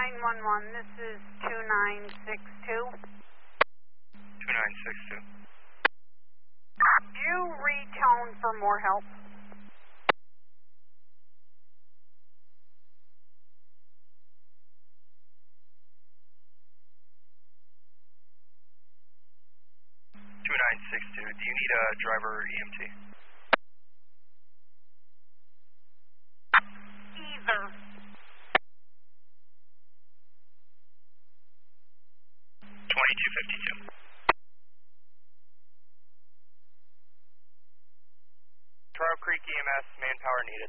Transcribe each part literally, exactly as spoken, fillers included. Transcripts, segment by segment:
nine one one, this is two nine six two. two nine six two. You retone for more help. two nine six two, do you need a driver or E M T? Either. twenty-two fifty-two. Turtle Creek E M S, manpower needed.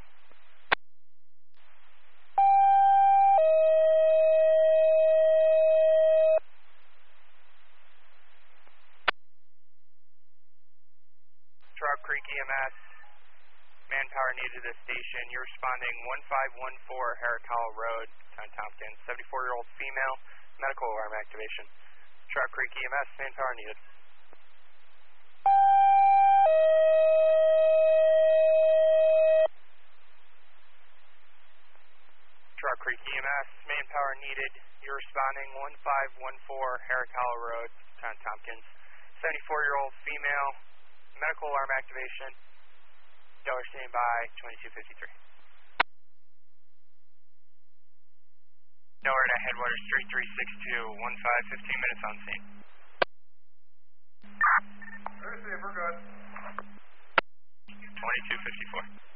Turtle Creek E M S, manpower needed to the station. You're responding one five one four Harricalla Road, Town Tompkins, seventy-four-year-old female, medical alarm activation. Turtle Creek E M S, manpower needed. Turtle Creek E M S, manpower needed. You're responding one five one four Harricalla Road, Town Tompkins, seventy-four-year-old female, medical alarm activation. Y'all are standing by, twenty-two fifty-three. Nowhere to headwaters, three three six two, one five, fifteen minutes on scene. Receive, we're good. twenty-two fifty-four.